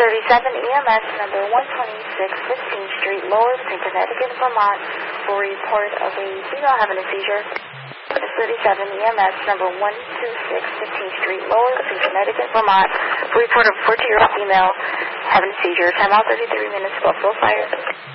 EMS number 126 15th Street, Lower Connecticut, Vermont, for report of a female having a seizure. 37 EMS number 126 15th Street, Lower Connecticut, Vermont, for report of a 40-year-old female having a seizure. Time out 33 minutes, Buffalo Fire.